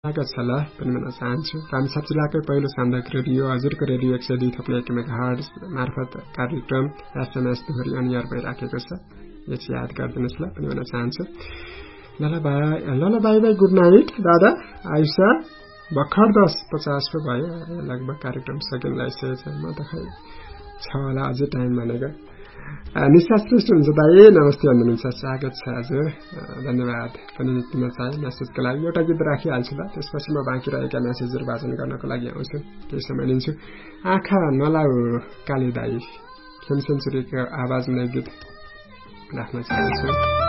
स्वागत छ ल पनि भन्न चाहन्छु। रामेछाप जिल्लाकै पहिलो सामुदायिक रेडियो हजुरको रेडियो 102.1 मेगाहर्ट्ज मार्फत कार्यक्रम SMS दोहोरी अनिवार्य भइराखेको छ। यस याद गरिदिनुहोस् ल पनि भन्न चाहन्छु। ल बाई गुड नाइट दादा आयुषा। भर्खर 10:50 पो भयो लगभग कार्यक्रम सकिँदै छ। म त खै छ होला अझै टाइम भनेको। निशा श्रेष्ठ हुन्छ दाइ नमस्ते भन्नुहुन्छ। स्वागत छ हजुर धन्यवाद पनि दिन चाहे मेसेजको लागि। एउटा गीत राखिहाल्छु ल त्यसपछि म बाँकी रहेका मेसेजहरू वाचन गर्नको लागि आउँछु। केही समय लिन्छु। आँखा नलाउ काली दाई खेम सेन्चुरीको आवाजमा गीत राख्न चाहन्छु।